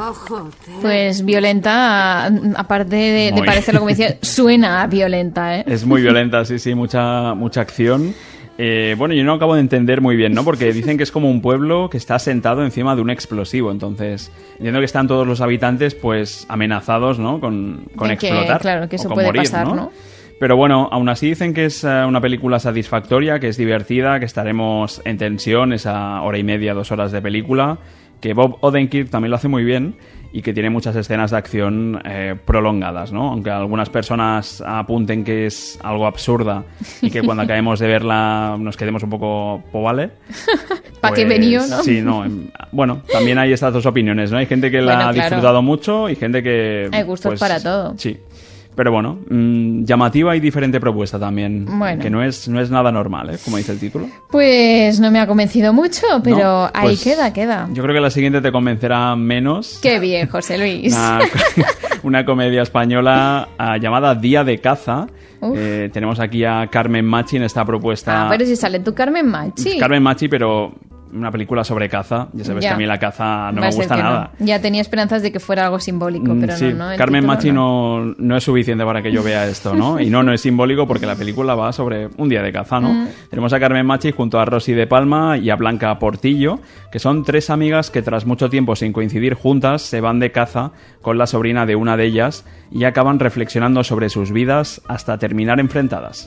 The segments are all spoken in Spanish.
joder. Pues violenta, aparte de parecerlo, como decía, suena violenta, ¿eh? Es muy violenta, sí, mucha acción. Bueno, yo no acabo de entender muy bien, ¿no? Porque dicen que es como un pueblo que está asentado encima de un explosivo. Entonces, entiendo que están todos los habitantes, pues, amenazados, ¿no? Con explotar. Claro, que o eso con puede morir, pasar, ¿no? Pero bueno, aún así dicen que es una película satisfactoria, que es divertida, que estaremos en tensión esa hora y media, 2 horas de película, que Bob Odenkirk también lo hace muy bien y que tiene muchas escenas de acción prolongadas, ¿no? Aunque algunas personas apunten que es algo absurda y que cuando acabemos de verla nos quedemos un poco ¿vale? ¿Para qué venido, no? Sí, no. Bueno, también hay estas dos opiniones, ¿no? Hay gente que la ha disfrutado mucho y gente que... Hay gustos pues, para todo. Sí. Pero bueno, llamativa y diferente propuesta también. Bueno. Que no es nada normal, ¿eh? Como dice el título. Pues no me ha convencido mucho, pero No, ahí pues queda. Yo creo que la siguiente te convencerá menos. Qué bien, José Luis. Una comedia española llamada Día de Caza. Tenemos aquí a Carmen Machi en esta propuesta. Pero si sale tu Carmen Machi. Carmen Machi, pero... una película sobre caza. Ya sabes que a mí la caza no me gusta nada. No. Ya tenía esperanzas de que fuera algo simbólico, pero sí. no. Carmen Machi no es suficiente para que yo vea esto, ¿no? Y no es simbólico porque la película va sobre un día de caza, ¿no? Tenemos a Carmen Machi junto a Rosy de Palma y a Blanca Portillo, que son 3 amigas que tras mucho tiempo sin coincidir juntas se van de caza con la sobrina de una de ellas y acaban reflexionando sobre sus vidas hasta terminar enfrentadas.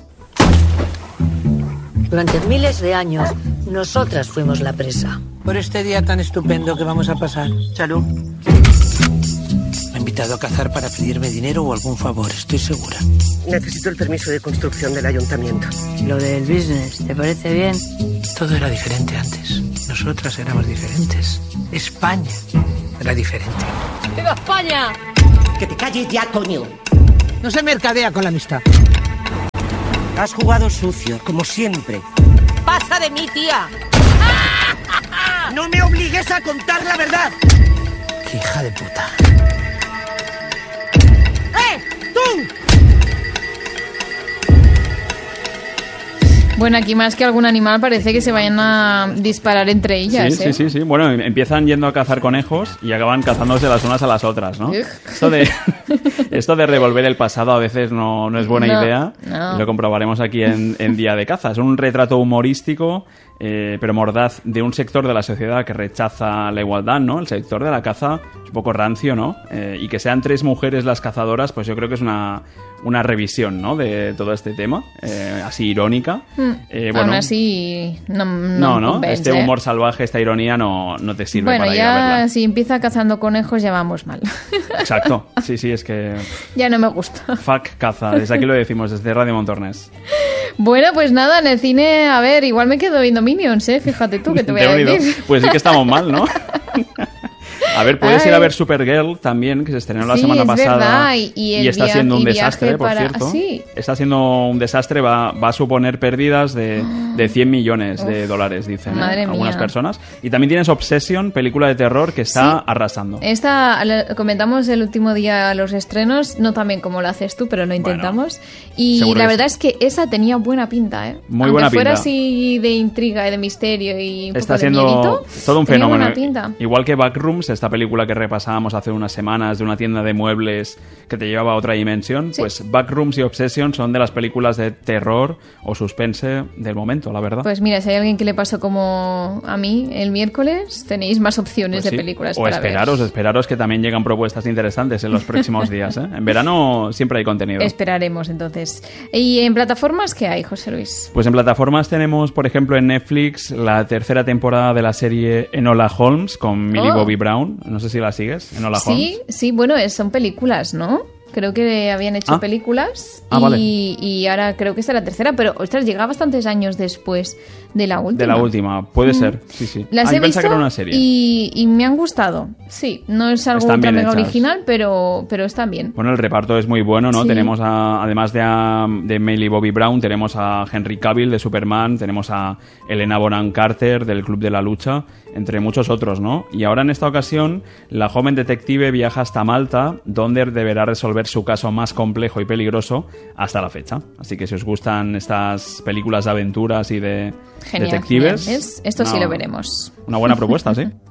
Durante miles de años, nosotras fuimos la presa. Por este día tan estupendo que vamos a pasar. Salud. Me ha invitado a cazar para pedirme dinero o algún favor, estoy segura. Necesito el permiso de construcción del ayuntamiento. Lo del business, ¿te parece bien? Todo era diferente antes. Nosotras éramos diferentes. España era diferente. ¡Viva España! Que te calles ya, coño. No se mercadea con la amistad. Has jugado sucio, como siempre. ¡Pasa de mí, tía! ¡No me obligues a contar la verdad! ¡Qué hija de puta! ¡Tú! Bueno, aquí más que algún animal parece que se vayan a disparar entre ellas, ¿eh? Sí. Bueno, empiezan yendo a cazar conejos y acaban cazándose las unas a las otras, ¿no? Esto de revolver el pasado a veces no es buena idea. No. Lo comprobaremos aquí en Día de Caza. Es un retrato humorístico, pero mordaz, de un sector de la sociedad que rechaza la igualdad, ¿no? El sector de la caza es un poco rancio, ¿no? Y que sean 3 mujeres las cazadoras, pues yo creo que es una revisión, ¿no? De todo este tema, así irónica. Bueno, aún así no convence, este humor salvaje, esta ironía no te sirve para ir a verla. Bueno, ya si empieza cazando conejos ya vamos mal. Exacto, sí, es que... ya no me gusta. Fuck caza, desde aquí lo decimos, desde Radio Montornés. Bueno, pues nada, en el cine, a ver, igual me quedo viendo Minions, ¿eh? Fíjate tú que te voy a decir. Pues sí que estamos mal, ¿no? A ver, puedes ir a ver Supergirl también, que se estrenó la semana pasada y está siendo un desastre, por cierto. ¿Sí? Está siendo un desastre, va a suponer pérdidas de 100 millones de dólares, dicen algunas personas. Y también tienes Obsession, película de terror que está arrasando. Esta comentamos el último día los estrenos, no tan bien como lo haces tú, pero lo intentamos. Bueno, y la verdad es que esa tenía buena pinta, ¿eh? Muy buena pinta. Aunque fuera así de intriga y de misterio y un está poco siendo de miedito, todo un fenómeno. Buena pinta. Igual que Backrooms, esta película que repasábamos hace unas semanas de una tienda de muebles que te llevaba a otra dimensión, ¿sí? Pues Backrooms y Obsession son de las películas de terror o suspense del momento, la verdad. Pues mira, si hay alguien que le pasó como a mí el miércoles, tenéis más opciones de películas para ver. Esperaros que también llegan propuestas interesantes en los próximos días, ¿eh? En verano siempre hay contenido. Esperaremos, entonces. ¿Y en plataformas qué hay, José Luis? Pues en plataformas tenemos, por ejemplo, en Netflix la 3ª temporada de la serie Enola Holmes con Millie Bobby Brown. No sé si la sigues, Enola Holmes. Sí, bueno, son películas, ¿no? Creo que habían hecho películas y ahora creo que esta es la 3ª, pero ostras, llega bastantes años después de la última. De la última, puede ser, sí. Las he visto que era una serie. Y me han gustado, sí. No es algo ultra mega original, pero están bien. Bueno, el reparto es muy bueno, ¿no? Sí. Tenemos, además de Millie Bobby Brown, tenemos a Henry Cavill de Superman, tenemos a Helena Bonham Carter del Club de la Lucha, entre muchos otros, ¿no? Y ahora en esta ocasión, la joven detective viaja hasta Malta, donde deberá resolver su caso más complejo y peligroso hasta la fecha. Así que si os gustan estas películas de aventuras y de detectives... Esto sí lo veremos. Una buena propuesta, sí.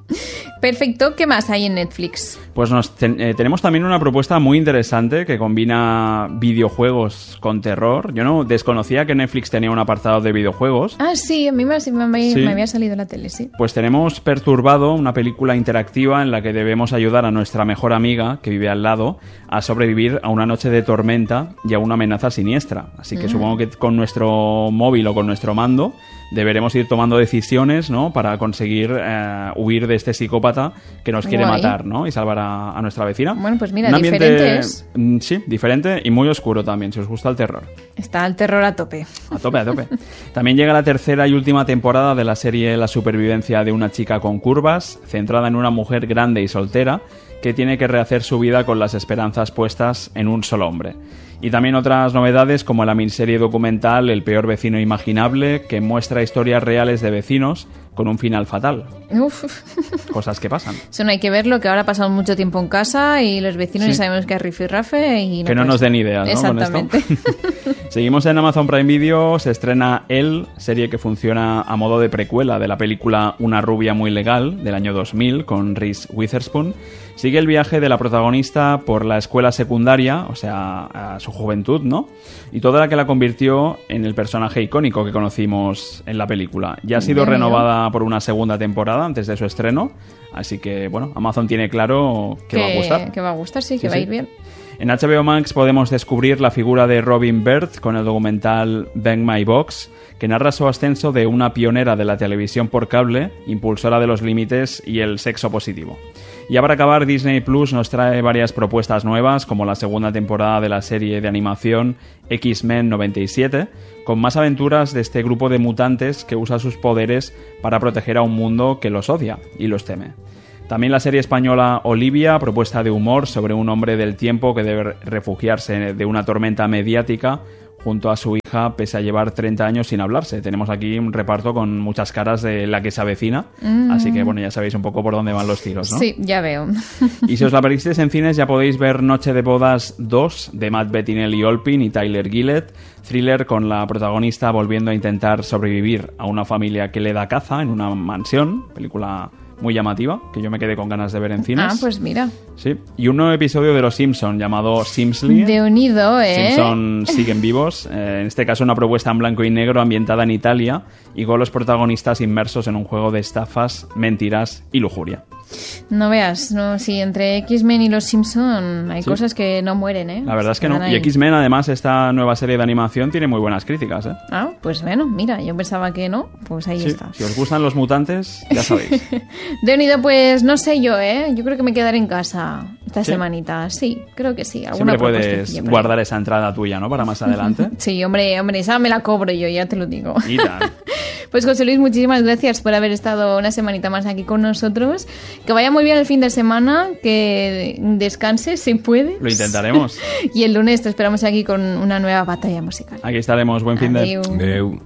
Perfecto, ¿qué más hay en Netflix? Pues tenemos también una propuesta muy interesante que combina videojuegos con terror. Yo no desconocía que Netflix tenía un apartado de videojuegos. Ah, sí, a mí me había salido en la tele, sí. Pues tenemos Perturbado, una película interactiva en la que debemos ayudar a nuestra mejor amiga, que vive al lado, a sobrevivir a una noche de tormenta y a una amenaza siniestra. Así que supongo que con nuestro móvil o con nuestro mando deberemos ir tomando decisiones, ¿no?, para conseguir huir de este psicópata que nos quiere matar, ¿no?, y salvar a nuestra vecina. Bueno, pues mira, diferente es. Sí, diferente y muy oscuro también, si os gusta el terror. Está el terror a tope. A tope, a tope. También llega la tercera y última temporada de la serie La supervivencia de una chica con curvas, centrada en una mujer grande y soltera que tiene que rehacer su vida con las esperanzas puestas en un solo hombre. Y también otras novedades como la miniserie documental El peor vecino imaginable, que muestra historias reales de vecinos con un final fatal. Uf. Cosas que pasan. Eso no hay que verlo, que ahora pasamos mucho tiempo en casa y los vecinos ya sabemos que es rifirrafe y que no nos den ideas, ¿no? Exactamente. Con esto. Seguimos en Amazon Prime Video, se estrena Elle, serie que funciona a modo de precuela de la película Una rubia muy legal, del año 2000, con Reese Witherspoon. Sigue el viaje de la protagonista por la escuela secundaria, o sea, a su juventud, ¿no? Y toda la que la convirtió en el personaje icónico que conocimos en la película. Ya ha sido renovada por una segunda temporada antes de su estreno, así que, bueno, Amazon tiene claro que va a gustar. Que va a gustar, sí, que va a ir bien. En HBO Max podemos descubrir la figura de Robin Bird con el documental Bang My Box, que narra su ascenso de una pionera de la televisión por cable, impulsora de los límites y el sexo positivo. Y ya para acabar, Disney Plus nos trae varias propuestas nuevas, como la segunda temporada de la serie de animación X-Men 97, con más aventuras de este grupo de mutantes que usa sus poderes para proteger a un mundo que los odia y los teme. También la serie española Olivia, propuesta de humor sobre un hombre del tiempo que debe refugiarse de una tormenta mediática junto a su hija, pese a llevar 30 años sin hablarse. Tenemos aquí un reparto con muchas caras de la que se avecina, así que bueno, ya sabéis un poco por dónde van los tiros, ¿no? Sí, ya veo. Y si os la perdisteis en cines, ya podéis ver Noche de Bodas 2, de Matt Bettinelli Olpin y Tyler Gillett, thriller con la protagonista volviendo a intentar sobrevivir a una familia que le da caza en una mansión, película muy llamativa, que yo me quedé con ganas de ver en cines. Ah, pues mira. Sí, y un nuevo episodio de Los Simpson llamado Simsly. De unido, ¿eh? Simpson siguen vivos. En este caso una propuesta en blanco y negro ambientada en Italia y con los protagonistas inmersos en un juego de estafas, mentiras y lujuria. No veas, no, sí, entre X-Men y los Simpson hay cosas que no mueren, ¿eh? La verdad es que no. Y X-Men, además, esta nueva serie de animación tiene muy buenas críticas, ¿eh? Ah, pues bueno, mira, yo pensaba que no, pues ahí está. Si os gustan los mutantes, ya sabéis. De unido, pues no sé yo, ¿eh? Yo creo que me quedaré en casa esta semanita. Sí, creo que sí. Siempre puedes guardar esa entrada tuya, ¿no? Para más adelante. Sí, hombre, esa me la cobro yo, ya te lo digo. Y tal. Pues José Luis, muchísimas gracias por haber estado una semanita más aquí con nosotros. Que vaya muy bien el fin de semana, que descanses si puedes. Lo intentaremos. Y el lunes te esperamos aquí con una nueva batalla musical. Aquí estaremos, buen fin de... Adéu.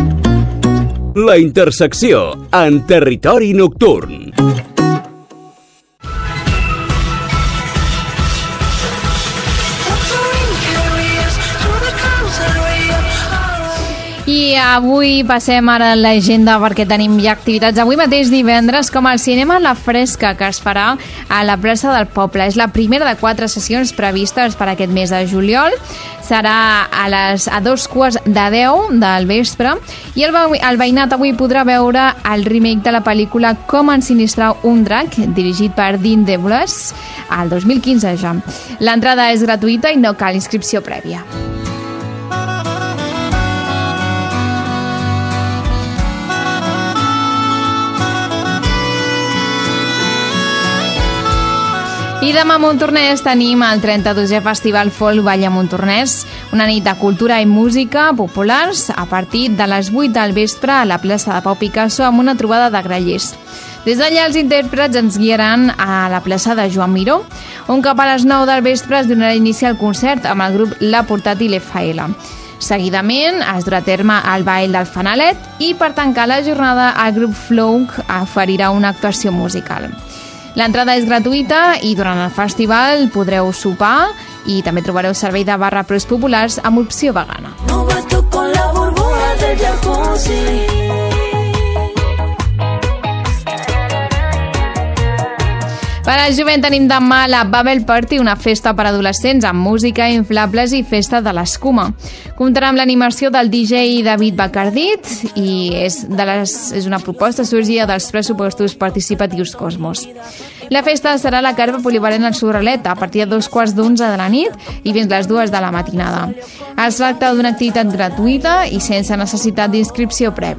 La intersecció en territori nocturn. I avui passem ara a l'agenda perquè tenim ja activitats. Avui mateix divendres, com al cinema La Fresca, que es farà a la plaça del Poble. És la primera de 4 sessions previstes per aquest mes de juliol. Serà a 2:45 del vespre i el veïnat avui podrà veure el remake de la pel·lícula Com ensinistrar un drac, dirigit per Dean DeBluis, al 2015 ja. L'entrada és gratuïta i no cal inscripció prèvia. I demà a Montornès tenim el 32è Festival Folk Ball a Montornès, una nit de cultura i música populars a partir de les 8 del vespre a la plaça de Pau Picasso amb una trobada de grallers. Des d'allà els intèrprets ens guiaran a la plaça de Joan Miró, on cap a les 9 del vespre es donarà inici al concert amb el grup La Portàtil FL. Seguidament es durà a terme el ball del Fanalet i per tancar la jornada el grup Flow oferirà una actuació musical. L'entrada és gratuïta i durant el festival podreu sopar i també trobareu servei de barra preus populars amb opció vegana. No bato con la burbuja del jacuzzi. Per al jovent tenim demà la Bubble Party, una festa per adolescents amb música, inflables i festa de l'escuma. Comptarà amb l'animació del DJ David Bacardit i és una proposta sorgida dels pressupostos participatius Cosmos. La festa serà a la Carpa Polivalent al Sorralet a partir de 11:15 de la nit i fins les 2 de la matinada. Es tracta d'una activitat gratuïta i sense necessitat d'inscripció prèvia.